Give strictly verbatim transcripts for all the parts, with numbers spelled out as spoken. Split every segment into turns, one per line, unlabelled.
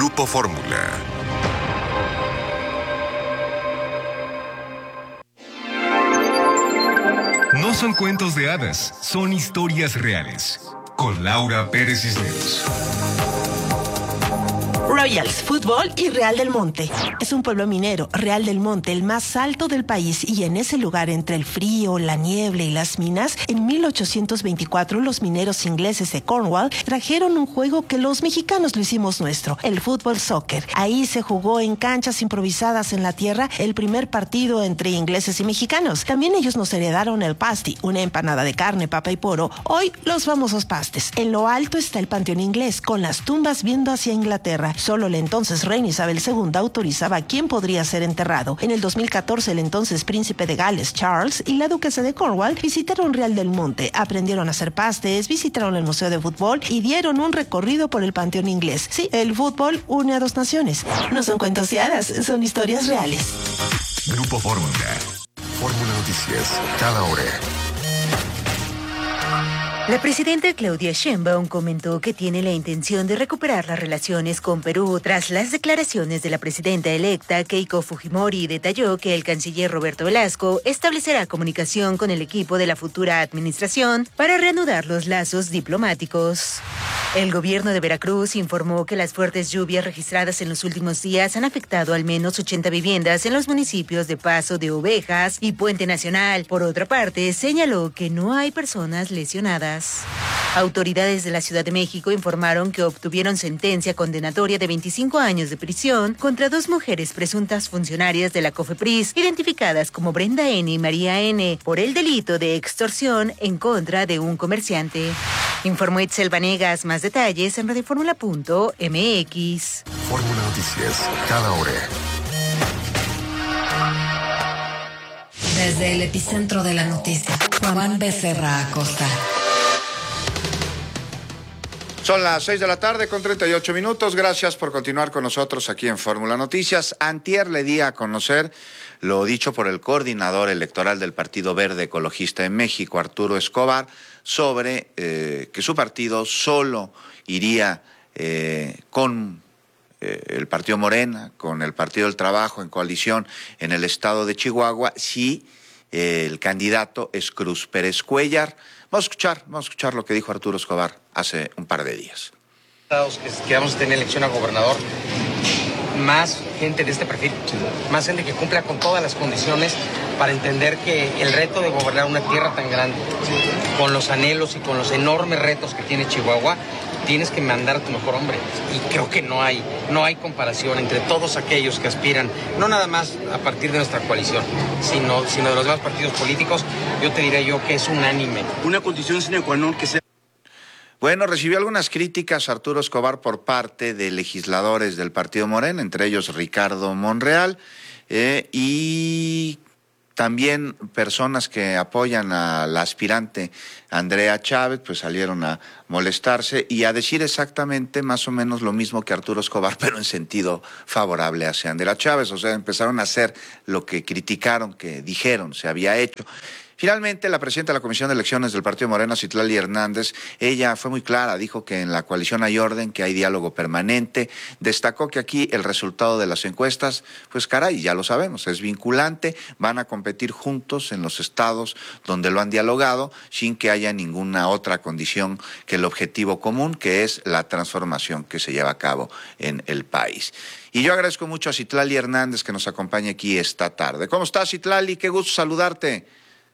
Grupo Fórmula.
No son cuentos de hadas, son historias reales. Con Laura Pérez Cisneros.
Royals Fútbol y Real del Monte. Es un pueblo minero, Real del Monte, el más alto del país, y en ese lugar, entre el frío, la niebla y las minas, en mil ochocientos veinticuatro los mineros ingleses de Cornwall trajeron un juego que los mexicanos lo hicimos nuestro, el fútbol soccer. Ahí se jugó en canchas improvisadas en la tierra el primer partido entre ingleses y mexicanos. También ellos nos heredaron el pasty, una empanada de carne, papa y poro. Hoy los famosos pastes. En lo alto está el panteón inglés, con las tumbas viendo hacia Inglaterra. Solo la entonces reina Isabel segunda autorizaba a quién podría ser enterrado. En el dos mil catorce, el entonces príncipe de Gales, Charles, y la duquesa de Cornwall visitaron Real del Monte, aprendieron a hacer pastes, visitaron el museo de fútbol y dieron un recorrido por el panteón inglés. Sí, el fútbol une a dos naciones. No son cuentos de hadas, son historias reales.
Grupo Fórmula. Fórmula Noticias, cada hora.
La presidenta Claudia Sheinbaum comentó que tiene la intención de recuperar las relaciones con Perú tras las declaraciones de la presidenta electa Keiko Fujimori. Detalló que el canciller Roberto Velasco establecerá comunicación con el equipo de la futura administración para reanudar los lazos diplomáticos. El gobierno de Veracruz informó que las fuertes lluvias registradas en los últimos días han afectado al menos ochenta viviendas en los municipios de Paso de Ovejas y Puente Nacional. Por otra parte, señaló que no hay personas lesionadas. Autoridades de la Ciudad de México informaron que obtuvieron sentencia condenatoria de veinticinco años de prisión contra dos mujeres presuntas funcionarias de la COFEPRIS, identificadas como Brenda N. y María N., por el delito de extorsión en contra de un comerciante. Informó Itzel Vanegas. Más detalles en radioformula punto m x.
Fórmula Noticias, cada hora.
Desde el epicentro de la noticia, Juan Becerra Acosta.
Son las seis de la tarde con treinta y ocho minutos. Gracias por continuar con nosotros aquí en Fórmula Noticias. Antier le di a conocer lo dicho por el coordinador electoral del Partido Verde Ecologista en México, Arturo Escobar, sobre eh, que su partido solo iría eh, con eh, el Partido Morena, con el Partido del Trabajo en coalición en el estado de Chihuahua, si eh, el candidato es Cruz Pérez Cuéllar. Vamos a escuchar, vamos a escuchar lo que dijo Arturo Escobar hace un par de días.
Que vamos a tener elección a gobernador, más gente de este perfil, más gente que cumpla con todas las condiciones para entender que el reto de gobernar una tierra tan grande, con los anhelos y con los enormes retos que tiene Chihuahua, tienes que mandar a tu mejor hombre. Y creo que no hay, no hay comparación entre todos aquellos que aspiran, no nada más a partir de nuestra coalición, sino, sino de los demás partidos políticos. Yo te diré yo que es unánime.
Una condición sine qua non que sea.
Bueno, recibió algunas críticas Arturo Escobar por parte de legisladores del Partido Morena, entre ellos Ricardo Monreal, eh, y también personas que apoyan a la aspirante Andrea Chávez, pues salieron a molestarse y a decir exactamente más o menos lo mismo que Arturo Escobar, pero en sentido favorable hacia Andrea Chávez. O sea, empezaron a hacer lo que criticaron, que dijeron se había hecho. Finalmente, la presidenta de la Comisión de Elecciones del Partido Morena, Citlali Hernández, ella fue muy clara, dijo que en la coalición hay orden, que hay diálogo permanente, destacó que aquí el resultado de las encuestas, pues caray, ya lo sabemos, es vinculante, van a competir juntos en los estados donde lo han dialogado, sin que haya ninguna otra condición que el objetivo común, que es la transformación que se lleva a cabo en el país. Y yo agradezco mucho a Citlali Hernández que nos acompaña aquí esta tarde. ¿Cómo estás, Citlali? Qué gusto saludarte.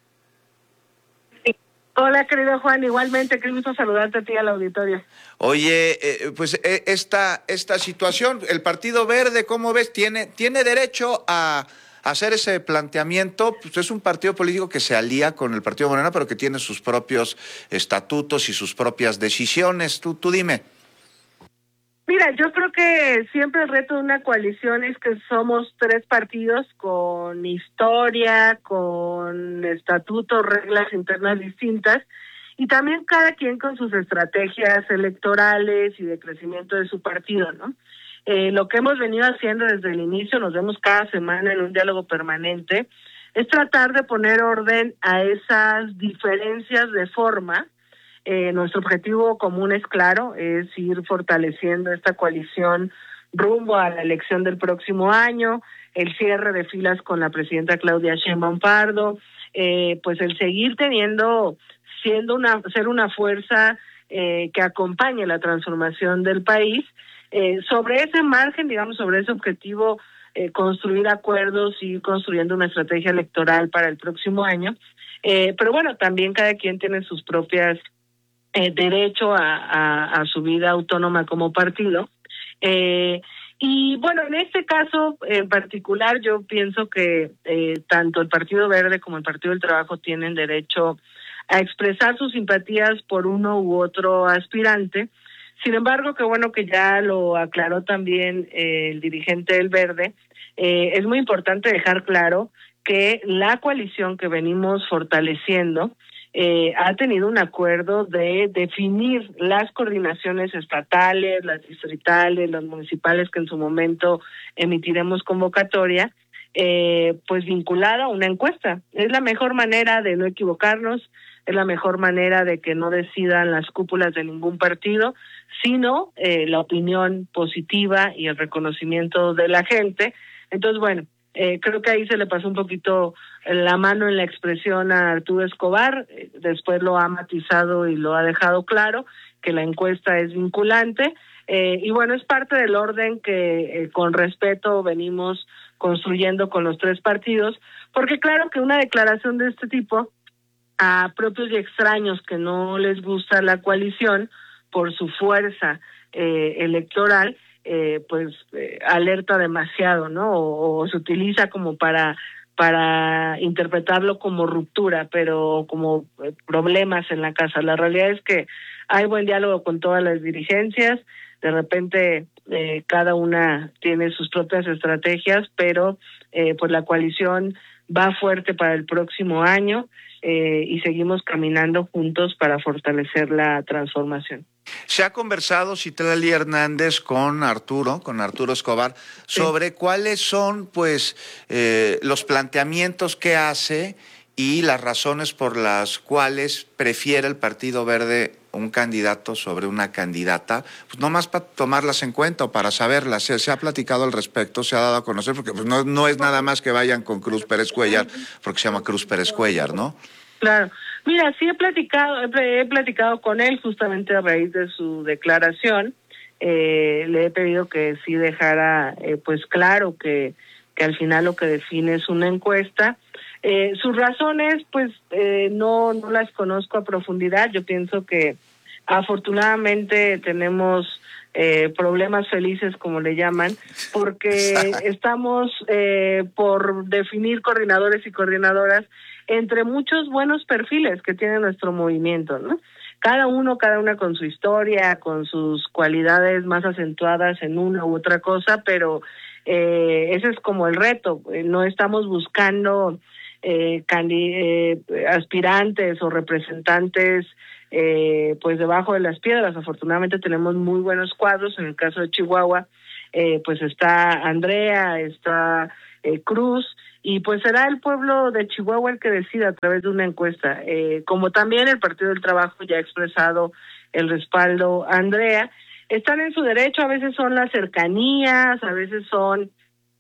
Hola, querido Juan, igualmente, qué gusto saludarte a ti y al auditorio.
Oye, eh, pues eh, esta, esta situación, el Partido Verde, ¿cómo ves? ¿Tiene, tiene derecho a hacer ese planteamiento? Pues es un partido político que se alía con el Partido Morena, pero que tiene sus propios estatutos y sus propias decisiones. Tú, tú dime.
Mira, yo creo que siempre el reto de una coalición es que somos tres partidos con historia, con estatutos, reglas internas distintas, y también cada quien con sus estrategias electorales y de crecimiento de su partido, ¿no? Eh, lo que hemos venido haciendo desde el inicio, nos vemos cada semana en un diálogo permanente, es tratar de poner orden a esas diferencias de forma. Eh, nuestro objetivo común es claro, es ir fortaleciendo esta coalición rumbo a la elección del próximo año, el cierre de filas con la presidenta Claudia Sheinbaum Pardo, eh, pues el seguir teniendo, siendo una, ser una fuerza eh, que acompañe la transformación del país, eh, sobre ese margen, digamos, sobre ese objetivo, eh, construir acuerdos y construyendo una estrategia electoral para el próximo año. Eh, pero bueno, también cada quien tiene sus propias eh, derecho a, a, a su vida autónoma como partido. Eh, y bueno, en este caso en particular yo pienso que eh, tanto el Partido Verde como el Partido del Trabajo tienen derecho a expresar sus simpatías por uno u otro aspirante. Sin embargo, qué bueno que ya lo aclaró también eh, el dirigente del Verde. Eh, es muy importante dejar claro que la coalición que venimos fortaleciendo eh, ha tenido un acuerdo de definir las coordinaciones estatales, las distritales, las municipales que en su momento emitiremos convocatoria, eh, pues vinculada a una encuesta. Es la mejor manera de no equivocarnos, es la mejor manera de que no decidan las cúpulas de ningún partido, sino eh, la opinión positiva y el reconocimiento de la gente. Entonces, bueno, eh, creo que ahí se le pasó un poquito la mano en la expresión a Arturo Escobar, eh, después lo ha matizado y lo ha dejado claro, que la encuesta es vinculante, eh, y bueno, es parte del orden que eh, con respeto venimos construyendo con los tres partidos, porque claro que una declaración de este tipo a propios y extraños que no les gusta la coalición por su fuerza eh, electoral, eh, pues eh, alerta demasiado, ¿no? O, o se utiliza como para para interpretarlo como ruptura, pero como eh, problemas en la casa. La realidad es que hay buen diálogo con todas las dirigencias, de repente eh, cada una tiene sus propias estrategias, pero eh, pues la coalición va fuerte para el próximo año eh, y seguimos caminando juntos para fortalecer la transformación.
Se ha conversado Citlali Hernández con Arturo, con Arturo Escobar, sobre sí. cuáles son pues eh, los planteamientos que hace y las razones por las cuales prefiere el Partido Verde un candidato sobre una candidata, pues no más para tomarlas en cuenta o para saberlas. Se, se ha platicado al respecto, se ha dado a conocer, porque pues no, no es nada más que vayan con Cruz Pérez Cuellar, porque se llama Cruz Pérez Cuellar, ¿no?
Claro. Mira, sí he platicado, he platicado con él justamente a raíz de su declaración. Eh, le he pedido que sí dejara, eh, pues claro que, que al final lo que define es una encuesta. Eh, sus razones, pues eh, no, no las conozco a profundidad. Yo pienso que afortunadamente tenemos eh, problemas felices, como le llaman, porque estamos eh, por definir coordinadores y coordinadoras entre muchos buenos perfiles que tiene nuestro movimiento, ¿no? Cada uno, cada una con su historia, con sus cualidades más acentuadas en una u otra cosa, pero eh, ese es como el reto. No estamos buscando eh, candi- eh, aspirantes o representantes eh, pues debajo de las piedras. Afortunadamente tenemos muy buenos cuadros. En el caso de Chihuahua, eh, pues está Andrea, está eh, Cruz, y pues será el pueblo de Chihuahua el que decida a través de una encuesta. Eh, como también el Partido del Trabajo ya ha expresado el respaldo a Andrea, están en su derecho. A veces son las cercanías, a veces son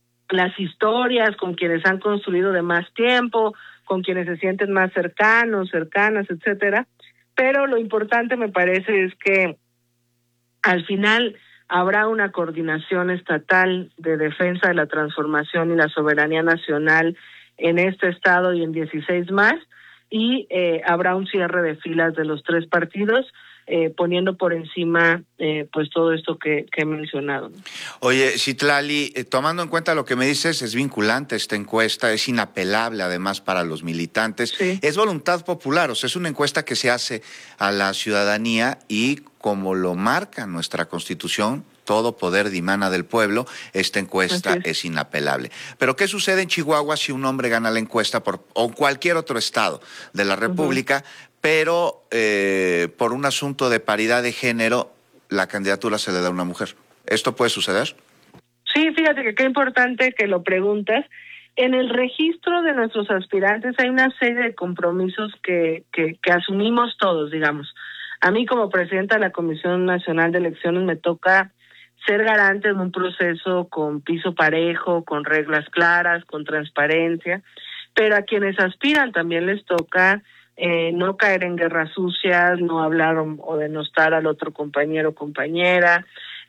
las historias con quienes han construido de más tiempo, con quienes se sienten más cercanos, cercanas, etcétera. Pero lo importante me parece es que al final habrá una coordinación estatal de defensa de la transformación y la soberanía nacional en este estado y en dieciséis más, y eh, habrá un cierre de filas de los tres partidos, eh, poniendo por encima eh, pues todo esto que, que he mencionado.
Oye, Citlali, eh, tomando en cuenta lo que me dices, es vinculante esta encuesta, es inapelable además para los militantes, sí. Es voluntad popular, o sea, es una encuesta que se hace a la ciudadanía y como lo marca nuestra Constitución, todo poder dimana del pueblo, esta encuesta es. es inapelable. Pero ¿qué sucede en Chihuahua si un hombre gana la encuesta por, o en cualquier otro estado de la República, uh-huh. pero eh, por un asunto de paridad de género la candidatura se le da a una mujer? ¿Esto puede suceder?
Sí, fíjate que qué importante que lo preguntas. En el registro de nuestros aspirantes hay una serie de compromisos que, que, que asumimos todos, digamos. A mí como presidenta de la Comisión Nacional de Elecciones me toca ser garante de un proceso con piso parejo, con reglas claras, con transparencia, pero a quienes aspiran también les toca eh, no caer en guerras sucias, no hablar o, o denostar al otro compañero o compañera.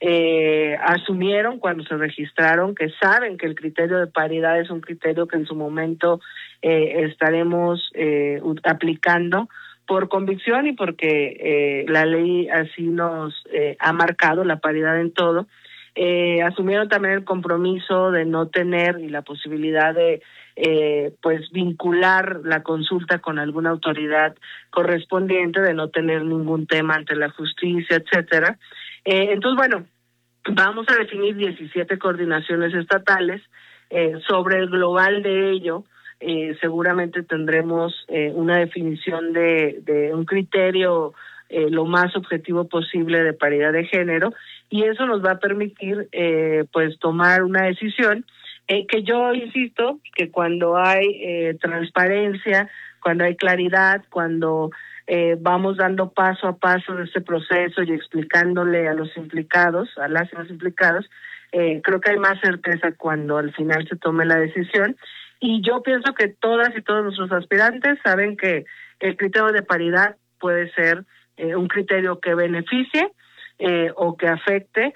Eh, asumieron cuando se registraron que saben que el criterio de paridad es un criterio que en su momento eh, estaremos eh, aplicando por convicción y porque eh, la ley así nos eh, ha marcado la paridad en todo. Eh, asumieron también el compromiso de no tener y la posibilidad de eh, pues vincular la consulta con alguna autoridad correspondiente, de no tener ningún tema ante la justicia, etcétera. Eh, entonces, bueno, vamos a definir diecisiete coordinaciones estatales. Eh, sobre el global de ello, eh, seguramente tendremos eh, una definición de, de un criterio eh, lo más objetivo posible de paridad de género, y eso nos va a permitir eh, pues tomar una decisión eh, que yo insisto que cuando hay eh, transparencia, cuando hay claridad, cuando Eh, vamos dando paso a paso de este proceso y explicándole a los implicados, a las y los implicados, eh, creo que hay más certeza cuando al final se tome la decisión. Y yo pienso que todas y todos nuestros aspirantes saben que el criterio de paridad puede ser eh, un criterio que beneficie eh, o que afecte,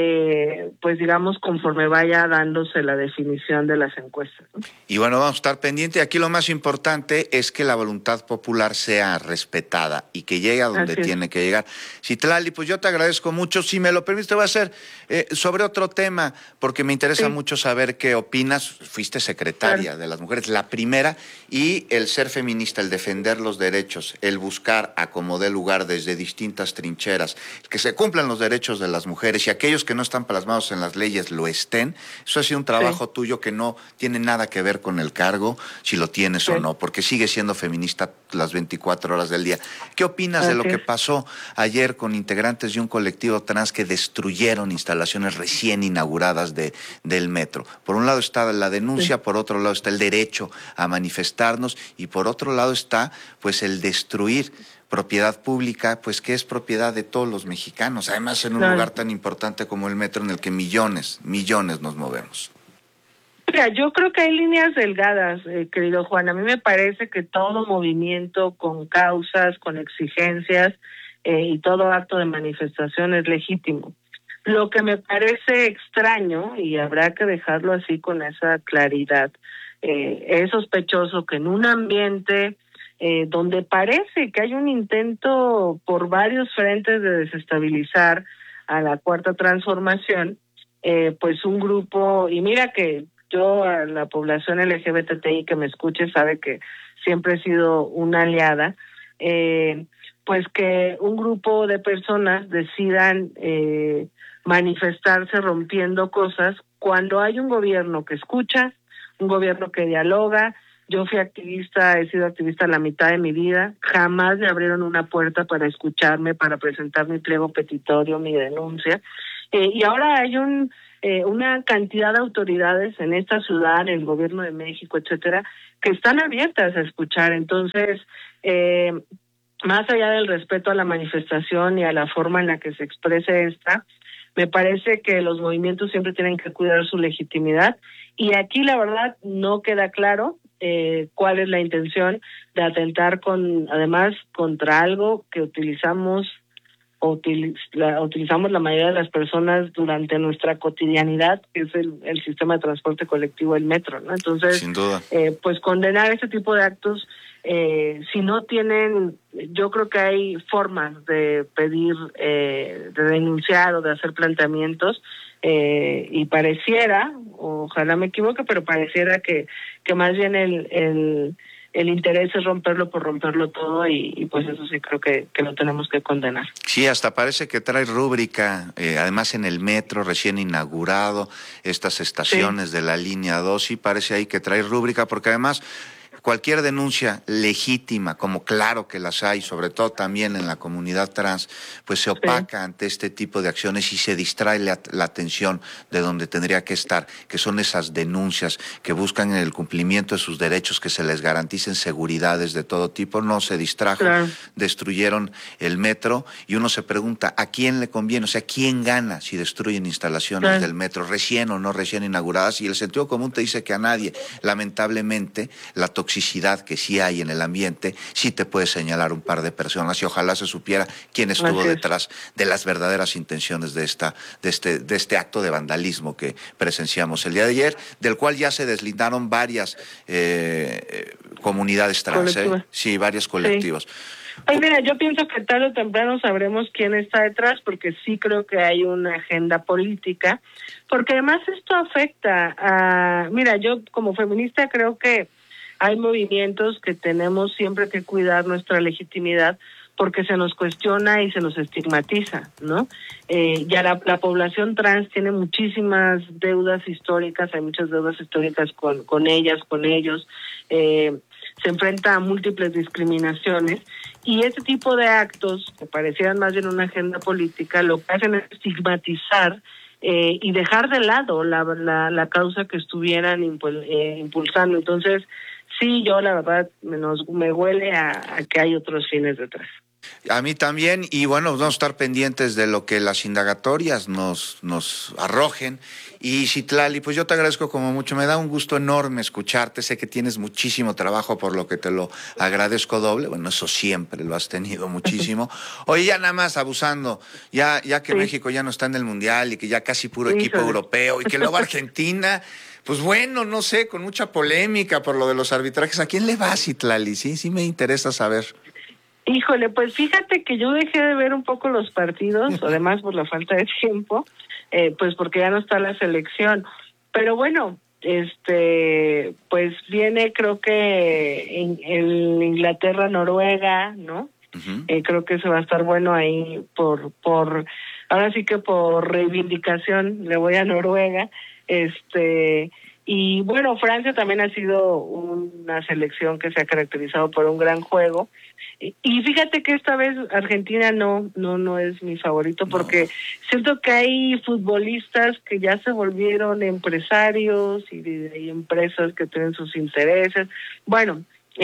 eh, pues digamos, conforme vaya dándose la definición de las encuestas, ¿no?
Y bueno, vamos a estar pendientes. Aquí lo más importante es que la voluntad popular sea respetada y que llegue a donde tiene que llegar. Citlali, pues yo te agradezco mucho. Si me lo permites, te voy a hacer eh, sobre otro tema, porque me interesa sí. mucho saber qué opinas. Fuiste secretaria claro. de las mujeres, la primera, y el ser feminista, el defender los derechos, el buscar a como dé lugar desde distintas trincheras, que se cumplan los derechos de las mujeres y aquellos que no están plasmados en las leyes lo estén. Eso ha sido un trabajo sí. tuyo que no tiene nada que ver con el cargo, si lo tienes sí. o no, porque sigues siendo feminista las veinticuatro horas del día. ¿Qué opinas Así de lo es. que pasó ayer con integrantes de un colectivo trans que destruyeron instalaciones recién inauguradas de, del metro? Por un lado está la denuncia, sí. por otro lado está el derecho a manifestarnos y por otro lado está pues el destruir propiedad pública, pues que es propiedad de todos los mexicanos, además en un claro. lugar tan importante como el metro en el que millones, millones nos movemos.
Mira, yo creo que hay líneas delgadas, eh, querido Juan. A mí me parece que todo movimiento con causas, con exigencias eh, y todo acto de manifestación es legítimo. Lo que me parece extraño, y habrá que dejarlo así con esa claridad, eh, es sospechoso que en un ambiente Eh, donde parece que hay un intento por varios frentes de desestabilizar a la Cuarta Transformación, eh, pues un grupo, y mira que yo a la población L G B T I que me escuche sabe que siempre he sido una aliada, eh, pues que un grupo de personas decidan eh, manifestarse rompiendo cosas cuando hay un gobierno que escucha, un gobierno que dialoga. Yo fui activista, he sido activista la mitad de mi vida, jamás me abrieron una puerta para escucharme, para presentar mi pliego petitorio, mi denuncia, eh, y ahora hay un eh, una cantidad de autoridades en esta ciudad, en el gobierno de México, etcétera, que están abiertas a escuchar. Entonces, eh, más allá del respeto a la manifestación y a la forma en la que se exprese esta, me parece que los movimientos siempre tienen que cuidar su legitimidad, y aquí la verdad no queda claro Eh, cuál es la intención de atentar con, además, contra algo que utilizamos o utiliz, la, utilizamos la mayoría de las personas durante nuestra cotidianidad, que es el, el sistema de transporte colectivo, el metro, ¿no? Entonces,
sin duda.
Eh, pues condenar este tipo de actos, eh, si no tienen, yo creo que hay formas de pedir, eh, de denunciar o de hacer planteamientos, eh, y pareciera, ojalá me equivoque, pero pareciera que, que más bien el, el, el interés es romperlo por romperlo todo, y, y pues eso sí creo que, que lo tenemos que condenar.
Sí, hasta parece que trae rúbrica, eh, además en el metro recién inaugurado, estas estaciones sí. de la línea dos, sí parece ahí que trae rúbrica, porque además cualquier denuncia legítima, como claro que las hay, sobre todo también en la comunidad trans, pues se opaca sí. ante este tipo de acciones y se distrae la, la atención de donde tendría que estar, que son esas denuncias que buscan en el cumplimiento de sus derechos, que se les garanticen seguridades de todo tipo. No se distrajo, claro. destruyeron el metro y uno se pregunta, ¿a quién le conviene? O sea, ¿quién gana si destruyen instalaciones claro. del metro, recién o no recién inauguradas? Y el sentido común te dice que a nadie. Lamentablemente, la toxicidad que sí hay en el ambiente, sí te puede señalar un par de personas y ojalá se supiera quién estuvo Así detrás es. de las verdaderas intenciones de esta, de este, de este acto de vandalismo que presenciamos el día de ayer, del cual ya se deslindaron varias eh, comunidades trans, ¿eh? Sí, varios colectivos. Sí.
Pues mira, yo pienso que tarde o temprano sabremos quién está detrás, porque sí creo que hay una agenda política, porque además esto afecta a... Mira, yo como feminista creo que hay movimientos que tenemos siempre que cuidar nuestra legitimidad, porque se nos cuestiona y se nos estigmatiza, ¿no? Eh, ya la, la población trans tiene muchísimas deudas históricas, hay muchas deudas históricas con, con ellas, con ellos, eh, se enfrenta a múltiples discriminaciones, y este tipo de actos, que parecieran más bien una agenda política, lo que hacen es estigmatizar eh, y dejar de lado la, la, la causa que estuvieran impul, eh, impulsando. Entonces, sí, yo la verdad me, nos, me huele a, a que hay otros fines detrás.
A mí también, y bueno, vamos a estar pendientes de lo que las indagatorias nos, nos arrojen. Y Citlali, pues yo te agradezco como mucho, me da un gusto enorme escucharte, sé que tienes muchísimo trabajo, por lo que te lo agradezco doble, bueno, eso siempre lo has tenido muchísimo. Oye, ya nada más abusando, ya, ya que sí. México ya no está en el Mundial y que ya casi puro sí, equipo sí. europeo y que luego Argentina... Pues bueno, no sé, con mucha polémica por lo de los arbitrajes, ¿a quién le va, Citlali? Sí, sí me interesa saber.
Híjole, pues fíjate que yo dejé de ver un poco los partidos, además por la falta de tiempo, eh, pues porque ya no está la selección. Pero bueno, este, pues viene creo que en, en Inglaterra, Noruega, ¿no? Uh-huh. Eh, creo que eso va a estar bueno ahí por, por, ahora sí que por reivindicación le voy a Noruega. Este, y bueno, Francia también ha sido una selección que se ha caracterizado por un gran juego. Y, y fíjate que esta vez Argentina no, no, no es mi favorito, porque no. siento que hay futbolistas que ya se volvieron empresarios y, y empresas que tienen sus intereses. Bueno,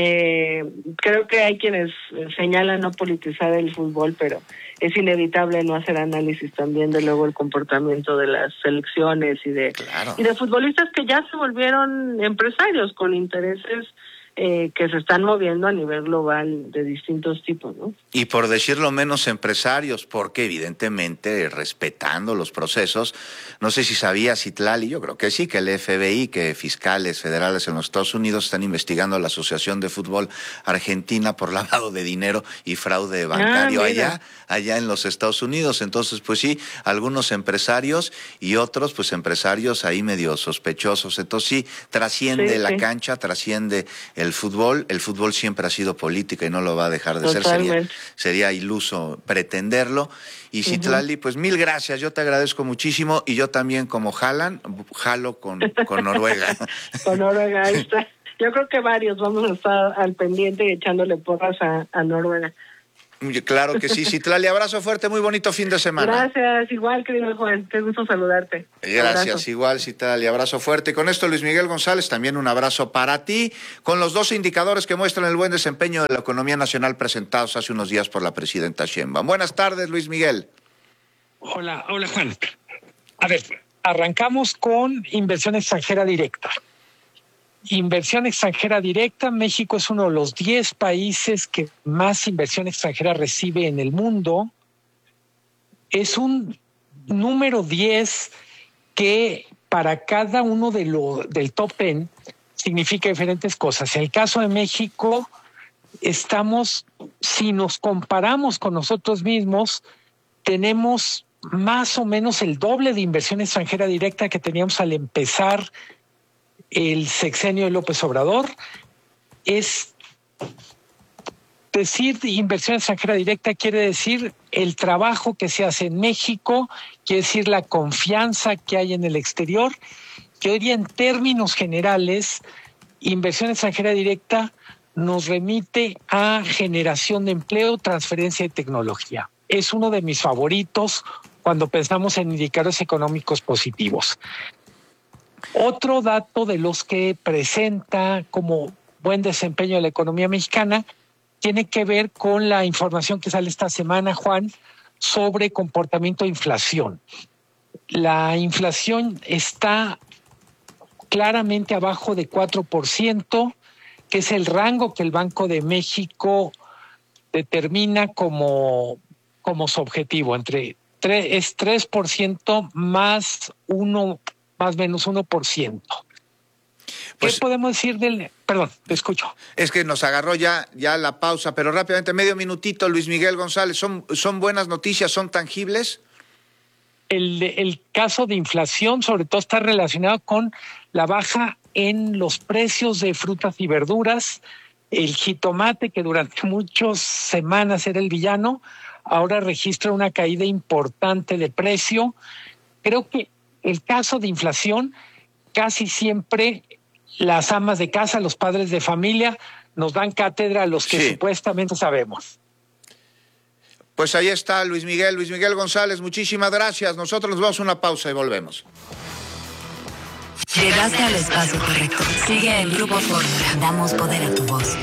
eh, creo que hay quienes señalan no politizar el fútbol, pero es inevitable no hacer análisis también de luego el comportamiento de las selecciones y de claro. y de futbolistas que ya se volvieron empresarios con intereses eh, que se están moviendo a nivel global de distintos tipos, ¿no?
Y por decirlo menos empresarios, porque evidentemente respetando los procesos, no sé si sabía Citlali, yo creo que sí, que el F B I, que fiscales federales en los Estados Unidos están investigando a la Asociación de Fútbol Argentina por lavado de dinero y fraude bancario ah, allá, allá en los Estados Unidos. Entonces, pues sí, algunos empresarios y otros, pues empresarios ahí medio sospechosos. Entonces sí, trasciende sí, la sí. cancha, trasciende el fútbol. El fútbol siempre ha sido política y no lo va a dejar de Totalmente. ser. Sería, sería iluso pretenderlo. Y Citlali, uh-huh. pues mil gracias, yo te agradezco muchísimo, y yo también como jalan, jalo con, con Noruega.
Con Noruega, ahí está. Yo creo que varios vamos a estar al pendiente y echándole porras a, a Noruega.
Claro que sí, Citlali, abrazo fuerte, muy bonito fin de semana.
Gracias, igual querido Juan, qué gusto saludarte.
Gracias, abrazo. Igual Citlali, abrazo fuerte. Y con esto Luis Miguel González, también un abrazo para ti, con los dos indicadores que muestran el buen desempeño de la economía nacional presentados hace unos días por la presidenta Sheinbaum. Buenas tardes, Luis Miguel.
Hola, hola Juan. A ver, arrancamos con inversión extranjera directa. Inversión extranjera directa, México es uno de los diez países que más inversión extranjera recibe en el mundo. Es un número diez que para cada uno de lo, del top diez significa diferentes cosas. En el caso de México, estamos, si nos comparamos con nosotros mismos, tenemos más o menos el doble de inversión extranjera directa que teníamos al empezar el sexenio de López Obrador. Es decir, inversión extranjera directa quiere decir el trabajo que se hace en México, quiere decir la confianza que hay en el exterior, que hoy día en términos generales inversión extranjera directa nos remite a generación de empleo, transferencia de tecnología. Es uno de mis favoritos cuando pensamos en indicadores económicos positivos. Otro dato de los que presenta como buen desempeño de la economía mexicana tiene que ver con la información que sale esta semana, Juan, sobre comportamiento de inflación. La inflación está claramente abajo de cuatro por ciento, que es el rango que el Banco de México determina como, como su objetivo. Entre tres, es tres por ciento más uno, más menos uno por ciento. Pues, ¿qué podemos decir del...? Perdón, te escucho.
Es que nos agarró ya, ya la pausa, pero rápidamente, medio minutito, Luis Miguel González, ¿son, son buenas noticias, son tangibles?
El, el caso de inflación sobre todo está relacionado con la baja en los precios de frutas y verduras. El jitomate, que durante muchas semanas era el villano, ahora registra una caída importante de precio. Creo que el caso de inflación, casi siempre las amas de casa, los padres de familia, nos dan cátedra a los que sí. supuestamente sabemos.
Pues ahí está Luis Miguel, Luis Miguel González, muchísimas gracias. Nosotros nos vamos a una pausa y volvemos.
Llegaste al espacio correcto. Sigue el Grupo Fórmula. Damos poder a tu voz.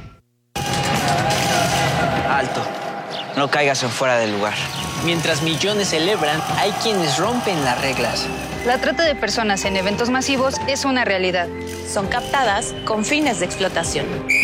Alto. No caigas en fuera del lugar. Mientras millones celebran, hay quienes rompen las reglas.
La trata de personas en eventos masivos es una realidad.
Son captadas con fines de explotación.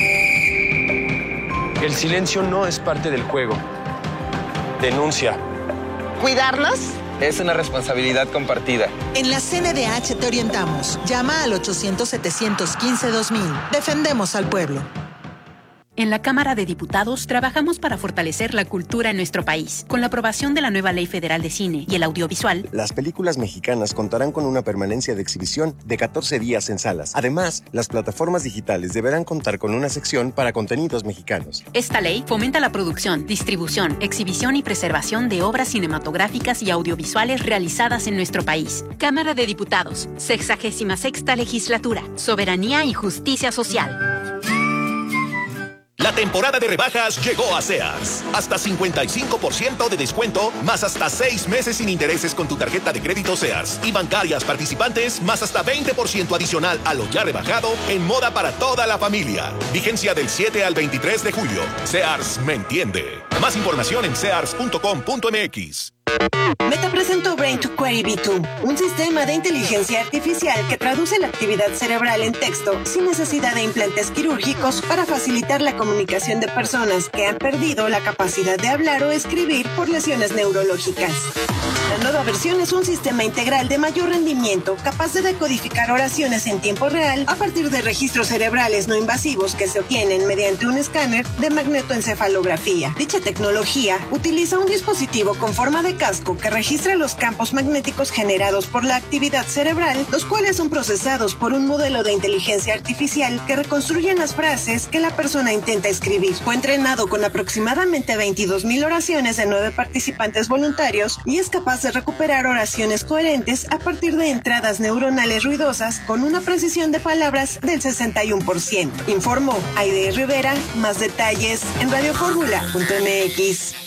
El silencio no es parte del juego. Denuncia.
¿Cuidarnos?
Es una responsabilidad compartida.
En la C N D H te orientamos. Llama al ochocientos, setecientos quince, dos mil. Defendemos al pueblo.
En la Cámara de Diputados trabajamos para fortalecer la cultura en nuestro país. Con la aprobación de la nueva Ley Federal de Cine y el Audiovisual,
las películas mexicanas contarán con una permanencia de exhibición de catorce días en salas. Además, las plataformas digitales deberán contar con una sección para contenidos mexicanos.
Esta ley fomenta la producción, distribución, exhibición y preservación de obras cinematográficas y audiovisuales realizadas en nuestro país. Cámara de Diputados, sexagésima sexta legislatura, soberanía y justicia social.
La temporada de rebajas llegó a Sears. Hasta cincuenta y cinco por ciento de descuento, más hasta seis meses sin intereses con tu tarjeta de crédito Sears. Y bancarias participantes, más hasta veinte por ciento adicional a lo ya rebajado en moda para toda la familia. Vigencia del siete al veintitrés de julio. Sears me entiende. Más información en sears punto com punto m x.
Meta presentó Brain to Query V dos, un sistema de inteligencia artificial que traduce la actividad cerebral en texto sin necesidad de implantes quirúrgicos para facilitar la comunicación de personas que han perdido la capacidad de hablar o escribir por lesiones neurológicas. La nueva versión es un sistema integral de mayor rendimiento capaz de decodificar oraciones en tiempo real a partir de registros cerebrales no invasivos que se obtienen mediante un escáner de magnetoencefalografía. Dicha tecnología utiliza un dispositivo con forma de casco que registra los campos magnéticos generados por la actividad cerebral, los cuales son procesados por un modelo de inteligencia artificial que reconstruyen las frases que la persona intenta escribir. Fue entrenado con aproximadamente veintidós mil oraciones de nueve participantes voluntarios y es capaz de recuperar oraciones coherentes a partir de entradas neuronales ruidosas con una precisión de palabras del sesenta y uno por ciento. Informó Aide Rivera. Más detalles en radio fórmula punto m x.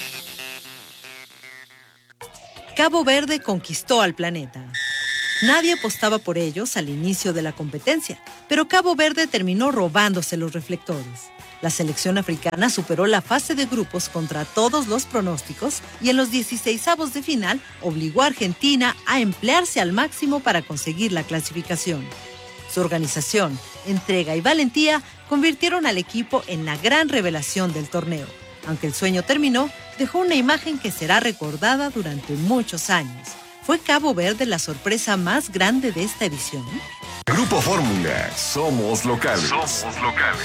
Cabo Verde conquistó al planeta. Nadie apostaba por ellos al inicio de la competencia, pero Cabo Verde terminó robándose los reflectores. La selección africana superó la fase de grupos contra todos los pronósticos y en los dieciseisavos de final obligó a Argentina a emplearse al máximo para conseguir la clasificación. Su organización, entrega y valentía convirtieron al equipo en la gran revelación del torneo. Aunque el sueño terminó, dejó una imagen que será recordada durante muchos años. ¿Fue Cabo Verde la sorpresa más grande de esta edición?
Grupo Fórmula, somos locales.
Somos locales.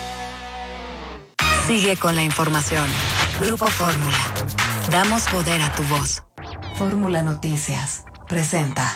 Sigue con la información. Grupo Fórmula. Damos poder a tu voz. Fórmula Noticias presenta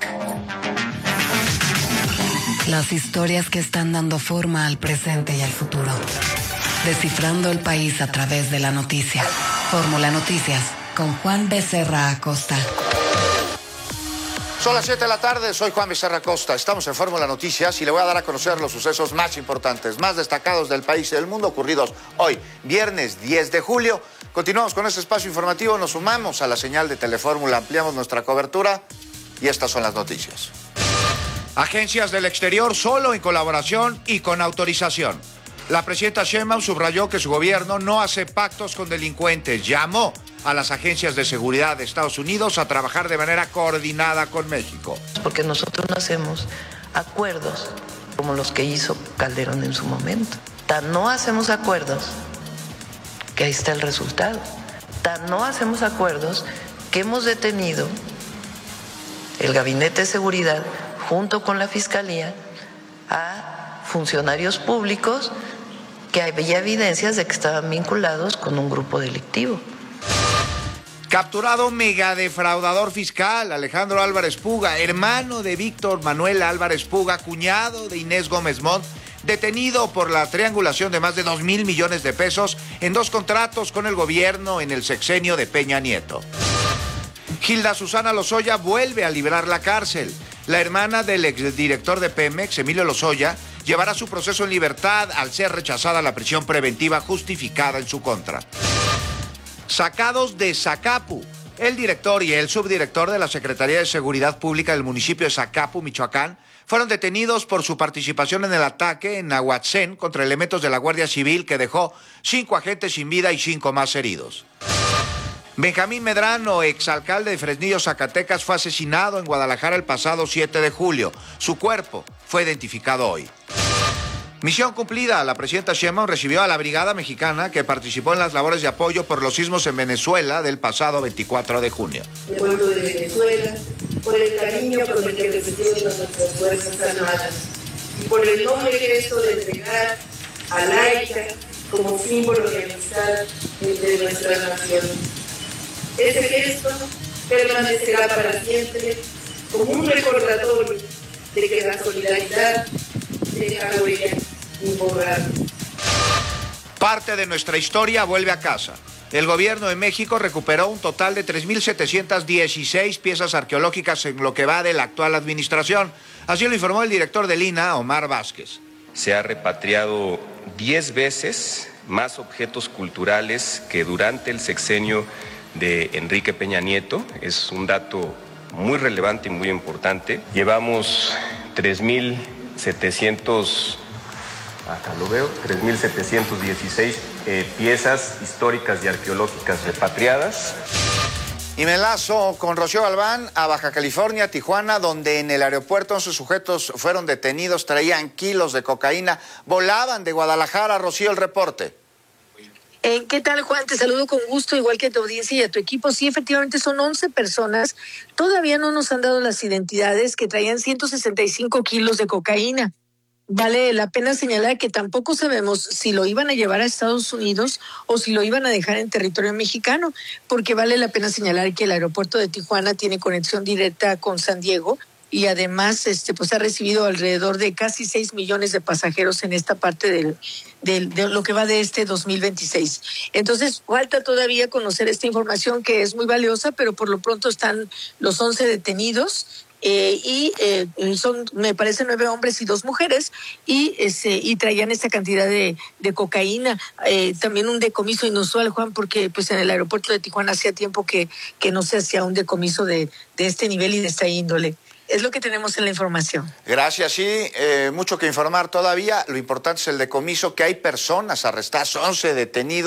las historias que están dando forma al presente y al futuro. Descifrando el país a través de la noticia. Fórmula Noticias con Juan Becerra Acosta.
Son las siete de la tarde, soy Juan Becerra Costa, estamos en Fórmula Noticias y le voy a dar a conocer los sucesos más importantes, más destacados del país y del mundo ocurridos hoy, viernes diez de julio. Continuamos con este espacio informativo, nos sumamos a la señal de Telefórmula, ampliamos nuestra cobertura y estas son las noticias. Agencias del exterior solo en colaboración y con autorización. La presidenta Sheinbaum subrayó que su gobierno no hace pactos con delincuentes, llamó a las agencias de seguridad de Estados Unidos a trabajar de manera coordinada con México.
Porque nosotros no hacemos acuerdos como los que hizo Calderón en su momento. Tan no hacemos acuerdos que ahí está el resultado. Tan no hacemos acuerdos que hemos detenido el Gabinete de Seguridad junto con la Fiscalía a funcionarios públicos que había evidencias de que estaban vinculados con un grupo delictivo.
Capturado megadefraudador fiscal, Alejandro Álvarez Puga, hermano de Víctor Manuel Álvarez Puga, cuñado de Inés Gómez Montt, detenido por la triangulación de más de dos mil millones de pesos en dos contratos con el gobierno en el sexenio de Peña Nieto. Hilda Susana Lozoya vuelve a librar la cárcel. La hermana del exdirector de Pemex, Emilio Lozoya, llevará su proceso en libertad al ser rechazada la prisión preventiva justificada en su contra. Sacados de Zacapu. El director y el subdirector de la Secretaría de Seguridad Pública del municipio de Zacapu, Michoacán, fueron detenidos por su participación en el ataque en Nahuatzén contra elementos de la Guardia Civil que dejó cinco agentes sin vida y cinco más heridos. Benjamín Medrano, exalcalde de Fresnillo, Zacatecas, fue asesinado en Guadalajara el pasado siete de julio. Su cuerpo fue identificado hoy. Misión cumplida. La presidenta Sheinbaum recibió a la Brigada Mexicana que participó en las labores de apoyo por los sismos en Venezuela del pasado veinticuatro de junio.
El pueblo de Venezuela, por el cariño con el que recibieron nuestras Fuerzas Armadas y por el noble gesto de entregar a Laica como símbolo de amistad entre nuestra nación. Ese gesto permanecerá para siempre como un recordatorio de que la solidaridad deja huella imborrable.
Parte de nuestra historia vuelve a casa. El gobierno de México recuperó un total de tres mil setecientas dieciséis piezas arqueológicas en lo que va de la actual administración. Así lo informó el director del I N A, Omar Vázquez.
Se ha repatriado diez veces más objetos culturales que durante el sexenio de Enrique Peña Nieto. Es un dato muy relevante y muy importante. Llevamos tres mil setecientos, acá lo veo, tres mil setecientos dieciséis eh, piezas históricas y arqueológicas repatriadas.
Y me enlazo con Rocío Galván a Baja California, Tijuana, donde en el aeropuerto once sujetos fueron detenidos, traían kilos de cocaína, volaban de Guadalajara. Rocío, el reporte.
Eh, ¿Qué tal, Juan? Te saludo con gusto, igual que a tu audiencia y a tu equipo. Sí, efectivamente son once personas. Todavía no nos han dado las identidades, que traían ciento sesenta y cinco kilos de cocaína. Vale la pena señalar que tampoco sabemos si lo iban a llevar a Estados Unidos o si lo iban a dejar en territorio mexicano, porque vale la pena señalar que el aeropuerto de Tijuana tiene conexión directa con San Diego y además este pues ha recibido alrededor de casi seis millones de pasajeros en esta parte del, del de lo que va de este dos mil veintiséis. Entonces falta todavía conocer esta información, que es muy valiosa, pero por lo pronto están los once detenidos. Eh, y eh, son, me parece, nueve hombres y dos mujeres, y ese, y traían esta cantidad de, de cocaína. Eh, también un decomiso inusual, Juan, porque pues en el aeropuerto de Tijuana hacía tiempo que, que no se hacía un decomiso de, de este nivel y de esta índole. Es lo que tenemos en la información.
Gracias, sí, eh, mucho que informar todavía. Lo importante es el decomiso, que hay personas arrestadas, once detenidos.